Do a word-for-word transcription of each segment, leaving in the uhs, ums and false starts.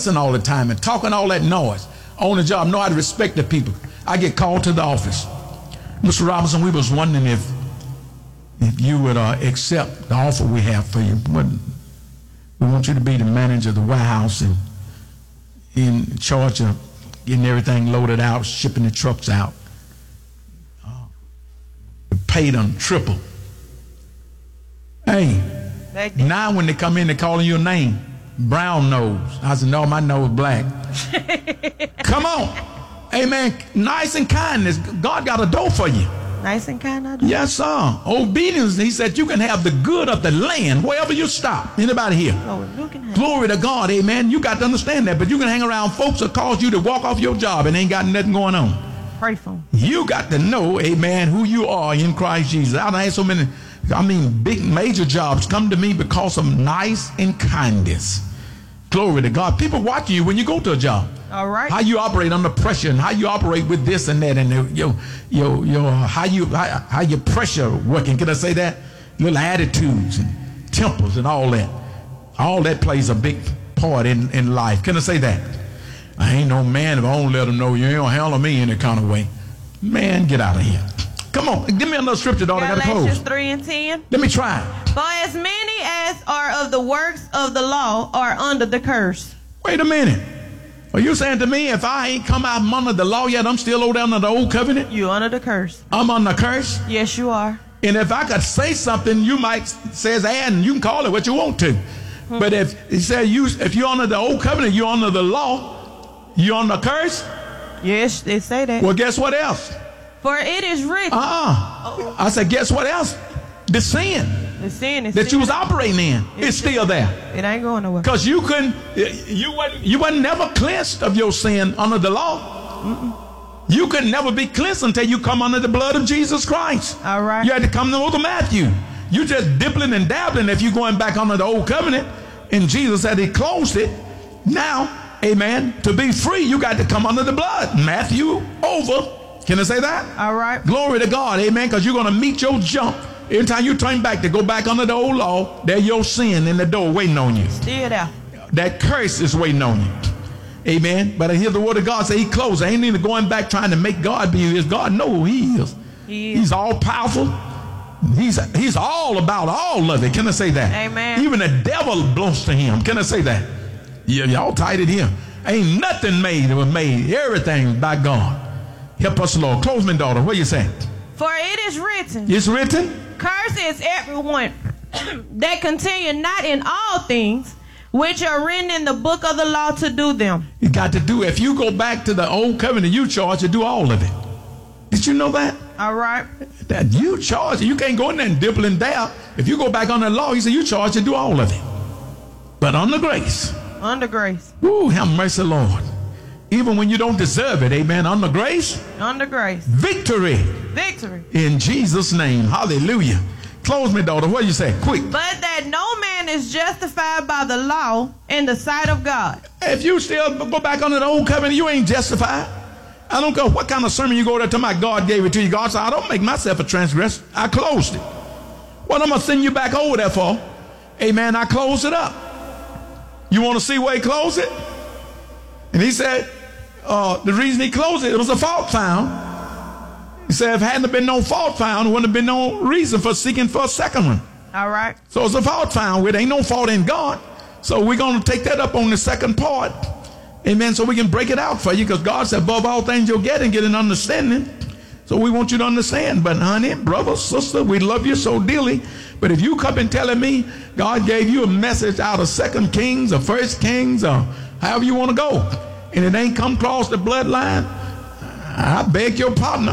cussing all the time and talking all that noise on the job, know how to respect the people. I get called to the office. Mister Robinson, we was wondering if if you would uh, accept the offer we have for you. We want you to be the manager of the warehouse and in charge of getting everything loaded out, shipping the trucks out. Uh, pay them triple. Hey, now when they come in, they're calling your name. Brown nose. I said, no, my nose black. Come on. Amen. Nice and kindness. God got a door for you. Nice and kind, I do. Yes, sir. Obedience, he said, you can have the good of the land wherever you stop. Anybody here? Oh, glory to God, amen. You got to understand that, but you can hang around folks that cause you to walk off your job and ain't got nothing going on. Pray for them. You got to know, amen, who you are in Christ Jesus. I had so many, I mean, big major jobs come to me because of nice and kindness. Glory to God. People watch you when you go to a job. All right. How you operate under pressure and how you operate with this and that and your your your how you how, how your pressure working. Can I say that? Little attitudes and tempers and all that. All that plays a big part in, in life. Can I say that? I ain't no man if I don't let them know you ain't gonna handle me any kind of way. Man, get out of here. Come on, give me another scripture, daughter. I gotta close. Galatians three and ten. Let me try. For as many as are of the works of the law are under the curse. Wait a minute. Are you saying to me if I ain't come out from under the law yet, I'm still over under the old covenant? You under the curse. I'm under the curse? Yes, you are. And if I could say something, you might say it's add, and you can call it what you want to. Hmm. But if he said you, if you're under the old covenant, you're under the law, you're under the curse? Yes, they say that. Well, guess what else? For it is written. Uh-uh. I said, guess what else? The sin. The sin is that you was operating in is still there. It ain't going nowhere. Because you couldn't, you wasn't, you wasn't never cleansed of your sin under the law. Mm-mm. You could never be cleansed until you come under the blood of Jesus Christ. All right. You had to come to the Matthew. You just dipping and dabbling if you're going back under the old covenant. And Jesus said he closed it. Now, amen, to be free, you got to come under the blood. Matthew over. Can I say that? All right. Glory to God, amen, because you're going to meet your jump. Every time you turn back to go back under the old law, there's your sin in the door waiting on you. Still there. That curse is waiting on you. Amen. But I hear the word of God say he closed. I ain't even going back trying to make God be his God. No, who he is. He is. He's all powerful. He's he's all about all of it. Can I say that? Amen. Even the devil belongs to him. Can I say that? Yeah, y'all tight at him. Ain't nothing made that was made. Everything by God. Help us, Lord. Close me, daughter. What you say? For it is written. It's written. Cursed is everyone that continue not in all things which are written in the book of the law to do them. You got to do. If you go back to the old covenant, you charge to do all of it. Did you know that? All right. That you charge. You can't go in there and dibble and dab. If you go back on the law, he said you charge to do all of it. But under grace. Under grace. Ooh, have mercy, Lord. Even when you don't deserve it, amen. Under grace. Under grace. Victory. Victory. In Jesus' name. Hallelujah. Close me, daughter. What do you say? Quick. But that no man is justified by the law in the sight of God. If you still go back under the old covenant, you ain't justified. I don't care what kind of sermon you go there to, my God gave it to you. God said, I don't make myself a transgressor. I closed it. What am I sending you back over there for? Amen. I closed it up. You want to see where he closed it? And he said, uh, the reason he closed it, it was a fault found. He said, if hadn't been no fault found, there wouldn't have been no reason for seeking for a second one. All right. So it's a fault found where there ain't no fault in God. So we're going to take that up on the second part. Amen. So we can break it out for you because God said, above all things you'll get and get an understanding. So we want you to understand. But honey, brother, sister, we love you so dearly. But if you come and telling me God gave you a message out of Second Kings or First Kings or however you want to go, and it ain't come across the bloodline, I beg your partner.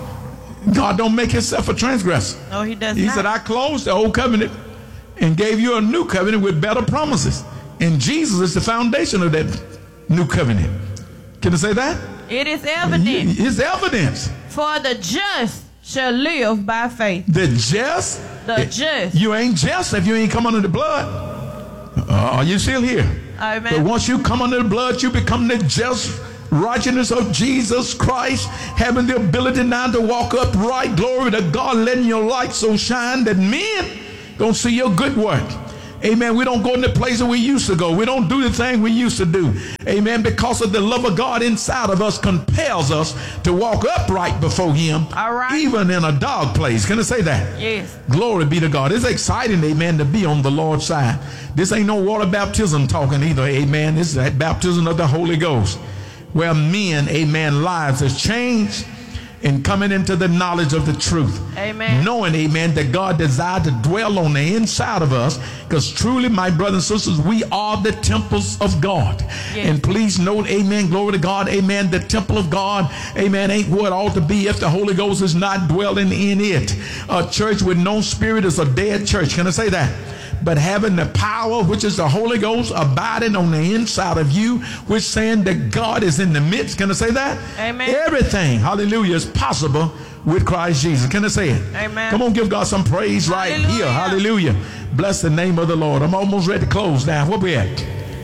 God don't make himself a transgressor. No, he does he not. He said, I closed the old covenant and gave you a new covenant with better promises. And Jesus is the foundation of that new covenant. Can I say that? It is evident. It's evidence. For the just shall live by faith. The just? The just. You ain't just if you ain't come under the blood. Uh, are you still here? Amen. But once you come under the blood, you become the just righteousness of Jesus Christ, having the ability now to walk upright. Glory to God, letting your light so shine that men gonna see your good work Amen. We don't go in the places we used to go. We don't do the thing we used to do. Amen. Because of the love of God inside of us compels us to walk upright before him. All right. Even in a dark place. Can I say that? Yes. Glory be to God. It's exciting, amen, to be on the Lord's side. This ain't no water baptism talking either, amen. This is that baptism of the Holy Ghost, where men, amen, lives has changed in coming into the knowledge of the truth. Amen. Knowing, amen, that God desired to dwell on the inside of us, because truly, my brothers and sisters, we are the temples of God. Yes. And please note, amen, glory to God, amen, the temple of God, amen, ain't what it ought to be if the Holy Ghost is not dwelling in it. A church with no spirit is a dead church. Can I say that? But having the power, which is the Holy Ghost, abiding on the inside of you, which saying that God is in the midst. Can I say that? Amen. Everything, hallelujah, is possible with Christ Jesus. Can I say it? Amen. Come on, give God some praise right Hallelujah. here. Hallelujah. Bless the name of the Lord. I'm almost ready to close now. Where we at?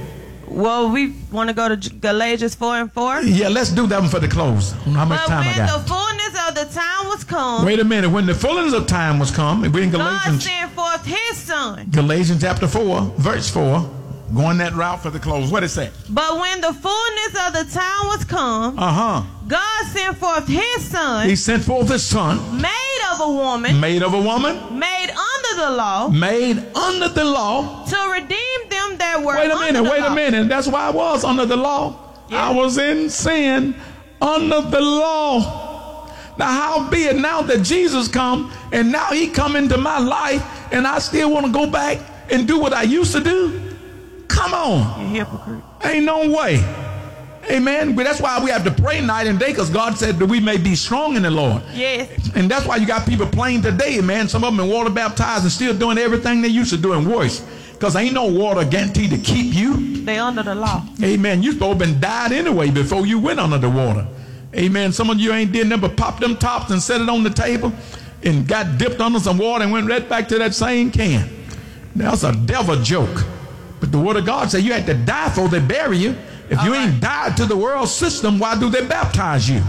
Well, we want to go to Galatians four and four. Yeah, let's do that one for the close. How much But time I when got? the fullness of the time was come, Wait a minute. When the fullness of time was come, we're in God Galatians, sent forth his son. Galatians chapter four, verse four. Going that route for the close. What it say? But when the fullness of the time was come, Uh-huh. God sent forth his son, He sent forth his son, made of a woman, made of a woman, made under the law, made under the law. to redeem them that were Wait a under minute, the wait law. a minute. That's why I was under the law. Yeah. I was in sin under the law. Now, how be it now that Jesus come and now he come into my life and I still want to go back and do what I used to do? Come on. You hypocrite. Ain't no way. Amen. But that's why we have to pray night and day, because God said that we may be strong in the Lord. Yes. And that's why you got people playing today, man. Some of them in water baptized and still doing everything they used to do and worse. Because ain't no water guaranteed to keep you. They under the law. Amen. You supposed to have been died anyway before you went under the water. Amen. Some of you ain't did nothing but pop them tops and set it on the table and got dipped under some water and went right back to that same can. That's a devil joke. But the word of God said you had to die before they bury you. If All you right. ain't died to the world system, why do they baptize you?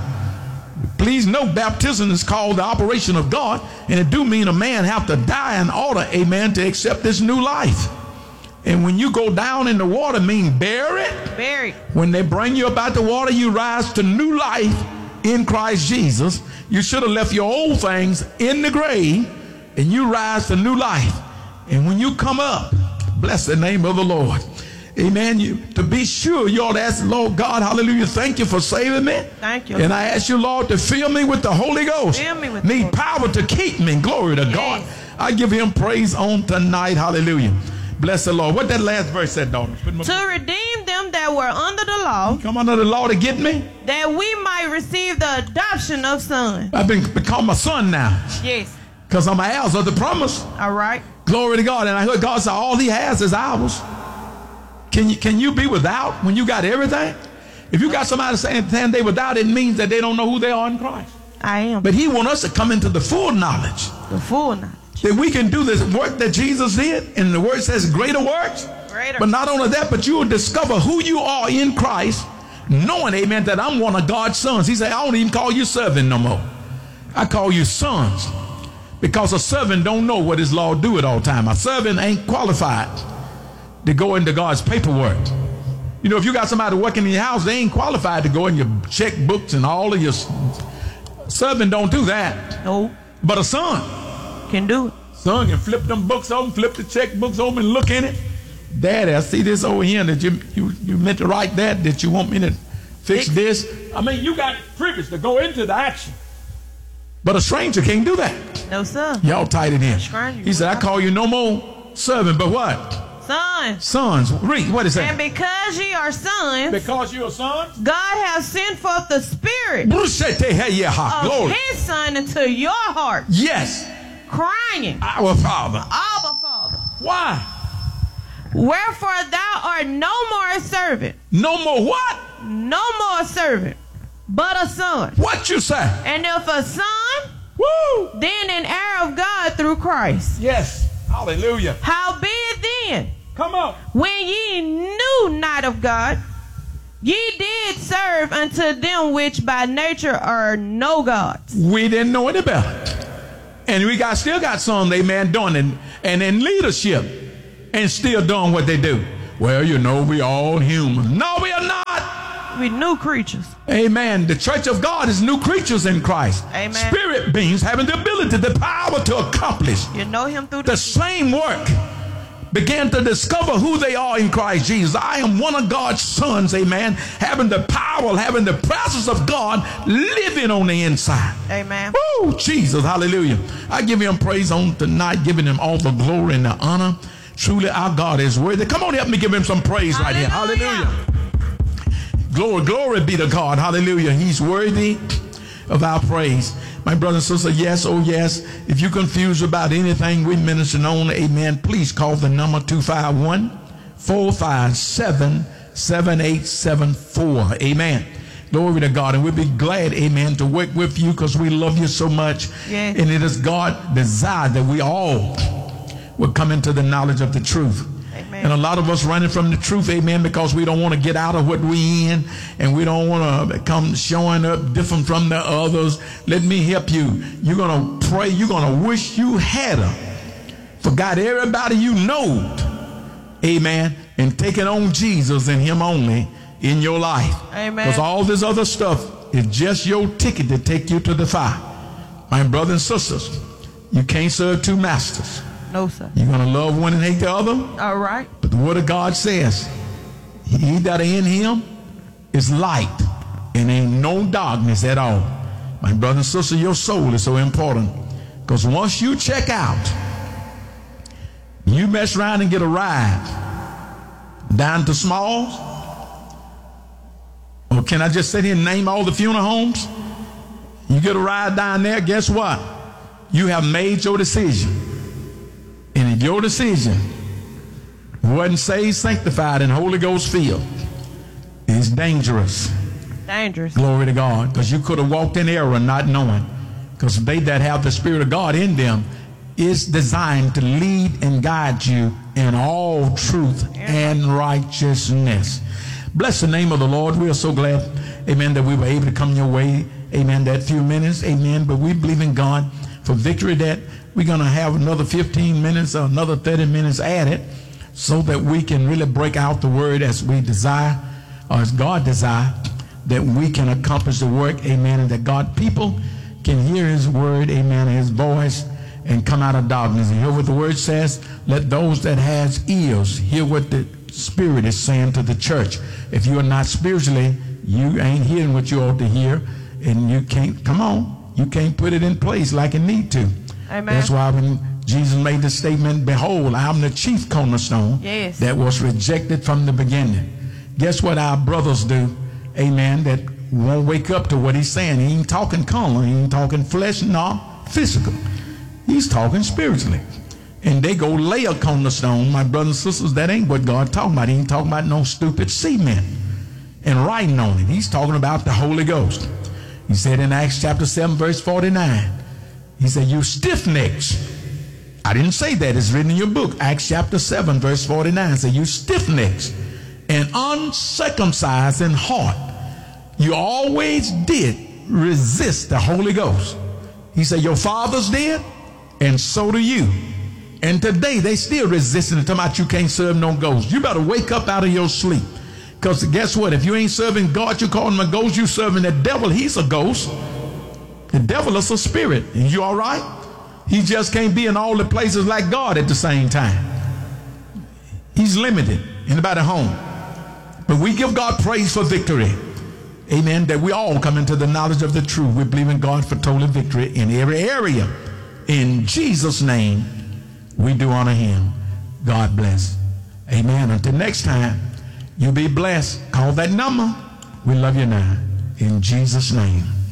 Please know baptism is called the operation of God, and it do mean a man have to die in order, amen, to accept this new life. And when you go down in the water, mean buried. Buried. When they bring you up out the water, you rise to new life in Christ Jesus. You should have left your old things in the grave, and you rise to new life. And when you come up, bless the name of the Lord. Amen. You, to be sure, you ought to ask the Lord God, hallelujah, thank you for saving me. Thank you. And I ask you, Lord, to fill me with the Holy Ghost. Fill me with the Need Holy power to keep me. Glory to Yes. God. I give him praise on tonight. Hallelujah. Bless the Lord. What that last verse said, daughter? Put my- To redeem them that were under the law, Come under the law to get me. that we might receive the adoption of sons. I've been become a son now Yes. because I'm an heir of the promise. All right. Glory to God. And I heard God say all he has is ours. Can you, can you be without when you got everything? If you got somebody saying, saying they without, it means that they don't know who they are in Christ. I am. But he wants us to come into the full knowledge The full knowledge. that we can do this work that Jesus did. And the word says greater works. Greater. But not only that, but you will discover who you are in Christ, knowing, amen, that I'm one of God's sons. He said, I don't even call you servant no more. I call you sons. Because a servant don't know what his law do at all time. A servant ain't qualified to go into God's paperwork. You know, if you got somebody working in your house, they ain't qualified to go in your checkbooks and all of your... Servant don't do that. No. But a son. Can do it. Son can flip them books open, flip the checkbooks open and look in it. Daddy, I see this over here that you, you, you meant to write that, that you want me to fix this. I mean, you got privilege to go into the action. But a stranger can't do that. No, sir. Y'all tight it in. Stranger. He said, I call you no more servant, but what? Sons. Sons. Read. What is And that? because ye are sons, Because you're a son? God has sent forth the Spirit Glory. of His Son into your heart, Yes. crying, Our Father. Abba, Father. Why? Wherefore thou art no more a servant, No more what? no more a servant, but a son. What you say? And if a son, Woo! then an heir of God through Christ. Yes. Hallelujah. Howbeit then, Come on. when ye knew not of God, ye did serve unto them which by nature are no gods. We didn't know any better. And we got still got some, amen, doing it. And in leadership, and still doing what they do. Well, you know, we all human. No, we are not. We new creatures. Amen. The church of God is new creatures in Christ. Amen. Spirit beings having the ability, the power to accomplish You know him through the the same work. Began to discover who they are in Christ Jesus. I am one of God's sons, amen, having the power, having the presence of God living on the inside. Amen. Woo, Jesus, hallelujah. I give him praise on tonight, giving him all the glory and the honor. Truly, our God is worthy. Come on, help me give him some praise right here. Hallelujah. Hallelujah. Glory, glory be to God. Hallelujah. He's worthy of our praise. My brother and sister, yes, oh yes. If you're confused about anything we minister on, amen, please call the number two five one, four five seven, seven eight seven four. Amen. Glory to God. And we'll be glad, amen, to work with you because we love you so much. Yes. And it is God's desire that we all will come into the knowledge of the truth. Amen. And a lot of us running from the truth, amen, because we don't want to get out of what we in, and we don't want to come showing up different from the others. Let me help you. You're going to pray. You're going to wish you had her. Forgot everybody you know, amen, and taking on Jesus and him only in your life. Amen. Because all this other stuff is just your ticket to take you to the fire. My brothers and sisters, you can't serve two masters. No, sir. You're going to love one and hate the other. All right. But the word of God says, he that in him is light and ain't no darkness at all. My brother and sister, your soul is so important. Because once you check out, you mess around and get a ride down to Smalls. Or can I just sit here and name all the funeral homes? You get a ride down there, guess what? You have made your decision. And if your decision wasn't saved, sanctified, and Holy Ghost filled, it's dangerous. Dangerous. Glory to God. Because you could have walked in error not knowing. Because they that have the Spirit of God in them is designed to lead and guide you in all truth and righteousness. Bless the name of the Lord. We are so glad, amen, that we were able to come your way, amen, that few minutes, amen. But we believe in God for victory, that we're going to have another fifteen minutes or another thirty minutes added so that we can really break out the word as we desire, or as God desire, that we can accomplish the work, amen, and that God people can hear his word, amen, his voice, and come out of darkness and hear what the word says. Let those that has ears hear what the Spirit is saying to the church. If you are not spiritually, you ain't hearing what you ought to hear, and you can't, come on, you can't put it in place like it need to. Amen. That's why when Jesus made the statement, behold, I'm the chief cornerstone, yes, that was rejected from the beginning. Guess what our brothers do, amen, that won't wake up to what he's saying. He ain't talking carnal, he ain't talking flesh, nor physical. He's talking spiritually. And they go lay a cornerstone, my brothers and sisters. That ain't what God talking about. He ain't talking about no stupid cement and writing on it. He's talking about the Holy Ghost. He said in Acts chapter seven, verse forty-nine, he said, you stiff necks. I didn't say that. It's written in your book. Acts chapter seven, verse forty-nine said, you stiff necks and uncircumcised in heart, you always did resist the Holy Ghost. He said, your fathers did, and so do you. And today they still resisting and talking about you can't serve no ghost. You better wake up out of your sleep. Because guess what? If you ain't serving God, you call him a ghost, you serving the devil. He's a ghost. The devil is a spirit. And you all right? He just can't be in all the places like God at the same time. He's limited. Anybody home? But we give God praise for victory. Amen. That we all come into the knowledge of the truth. We believe in God for total victory in every area. In Jesus' name, we do honor him. God bless. Amen. Until next time, you be blessed. Call that number. We love you now. In Jesus' name.